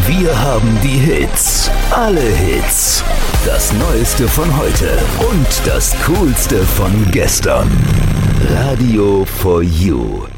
Wir haben die Hits. Alle Hits. Das Neueste von heute und das Coolste von gestern. Radio for You.